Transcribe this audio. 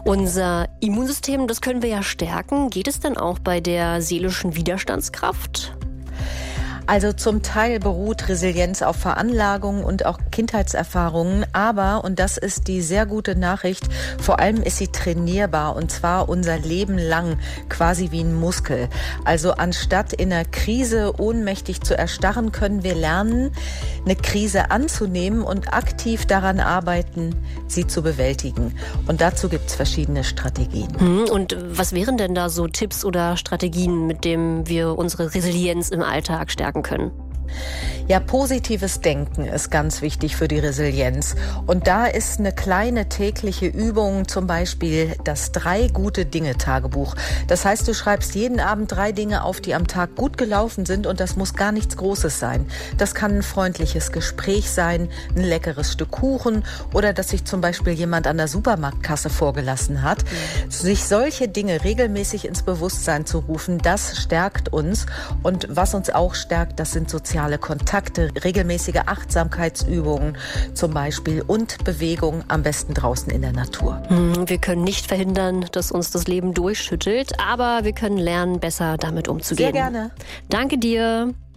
Unser Immunsystem, das können wir ja stärken. Geht es denn auch bei der seelischen Widerstandskraft? Also zum Teil beruht Resilienz auf Veranlagungen und auch Kindheitserfahrungen, aber, und das ist die sehr gute Nachricht, vor allem ist sie trainierbar und zwar unser Leben lang, quasi wie ein Muskel. Also anstatt in einer Krise ohnmächtig zu erstarren, können wir lernen, eine Krise anzunehmen und aktiv daran arbeiten, sie zu bewältigen. Und dazu gibt es verschiedene Strategien. Und was wären denn da so Tipps oder Strategien, mit denen wir unsere Resilienz im Alltag stärken können? Ja, positives Denken ist ganz wichtig für die Resilienz. Und da ist eine kleine tägliche Übung, zum Beispiel das 3-Gute-Dinge-Tagebuch. Das heißt, du schreibst jeden Abend 3 Dinge auf, die am Tag gut gelaufen sind, und das muss gar nichts Großes sein. Das kann ein freundliches Gespräch sein, ein leckeres Stück Kuchen oder dass sich zum Beispiel jemand an der Supermarktkasse vorgelassen hat. Sich solche Dinge regelmäßig ins Bewusstsein zu rufen, das stärkt uns. Und was uns auch stärkt, das sind soziale Kontakte, regelmäßige Achtsamkeitsübungen zum Beispiel und Bewegung, am besten draußen in der Natur. Wir können nicht verhindern, dass uns das Leben durchschüttelt, aber wir können lernen, besser damit umzugehen. Sehr gerne. Danke dir.